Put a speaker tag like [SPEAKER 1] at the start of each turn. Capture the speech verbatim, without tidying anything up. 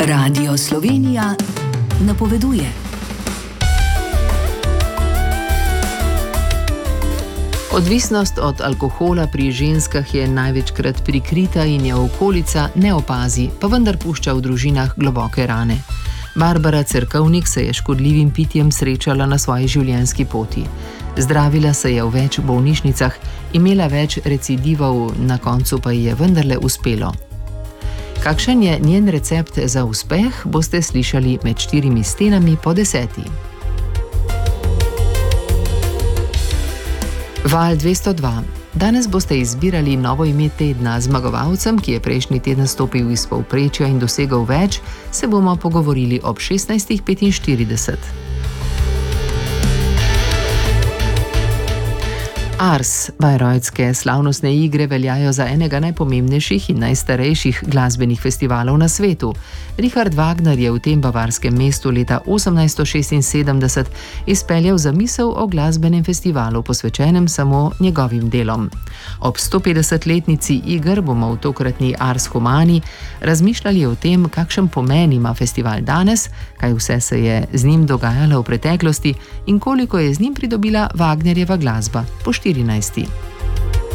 [SPEAKER 1] Radio Slovenija napoveduje. Odvisnost od alkohola pri ženskah je največkrat prikrita in je okolica ne opazi, pa vendar pušča v družinah globoke rane. Barbara Cerkovnik se je škodljivim pitjem srečala na svoji življenjski poti. Zdravila se je v več bolnišnicah, imela več recidivov, na koncu pa ji je vendarle uspelo. Kakšen je njen recept za uspeh, boste slišali med štirimi stenami po deseti. Val dvesto dva. Danes boste izbirali novo ime tedna. Zmagovalcem, ki je prejšnji teden stopil iz povprečja in dosegel več, se bomo pogovorili ob šestnajst petinštirideset. Ars, bayreuthske slavnostne igre veljajo za enega najpomembnejših in najstarejših glasbenih festivalov na svetu. Richard Wagner je v tem bavarskem mestu leta osemnajststo šestinsedemdeset izpeljal zamisel o glasbenem festivalu, posvečenem samo njegovim delom. Ob stopetdesetletnici iger bomo v tokratni Ars Humani razmišljali o tem, kakšen pomen ima festival danes, kaj vse se je z njim dogajalo v preteklosti in koliko je z njim pridobila Wagnerjeva glasba po štirinajsti.